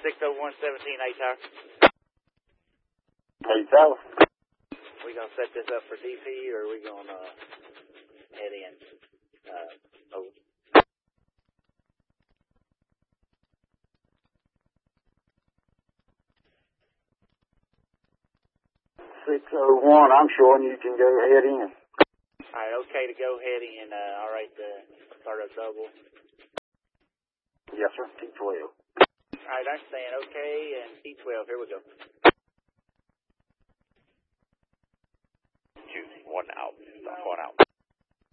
601-17 A-Tower. Hey, fella. We gonna set this up for DP, or are we gonna head in? Over. 601, I'm showing you can go ahead in. Alright, okay to go ahead in. Alright, start up double. Yes, sir. T12. Alright, I'm saying okay, and T12, here we go. Choosing 1 out. 1 out.